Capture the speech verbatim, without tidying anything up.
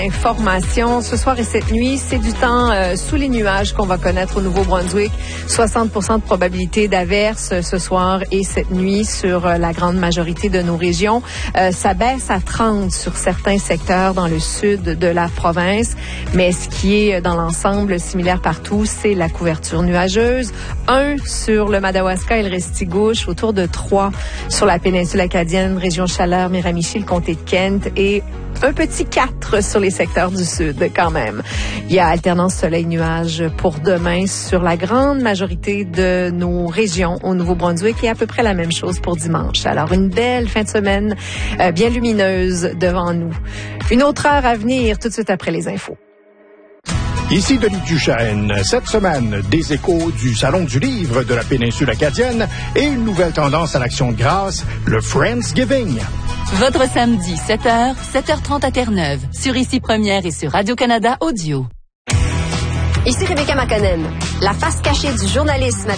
Information ce soir et cette nuit, c'est du temps euh, sous les nuages qu'on va connaître au Nouveau-Brunswick. soixante pour cent de probabilité d'averse ce soir et cette nuit sur euh, la grande majorité de nos régions. Euh, ça baisse à trente sur certains secteurs dans le sud de la province, mais ce qui est dans l'ensemble similaire partout, c'est la couverture nuageuse. un sur le Madawaska et le Restigouche, autour de trois sur la péninsule acadienne, région Chaleur, Miramichi, le comté de Kent et un petit quatre sur les secteurs du sud quand même. Il y a alternance soleil-nuage pour demain sur la grande majorité de nos régions au Nouveau-Brunswick et à peu près la même chose pour dimanche. Alors une belle fin de semaine euh, bien lumineuse devant nous. Une autre heure à venir tout de suite après les infos. Ici Denis Duchesne. Cette semaine, des échos du Salon du livre de la péninsule acadienne et une nouvelle tendance à l'action de grâce, le Friendsgiving. Votre samedi, sept heures, sept heures trente à Terre-Neuve, sur Ici Première et sur Radio-Canada Audio. Ici Rebecca McConnell, la face cachée du journalisme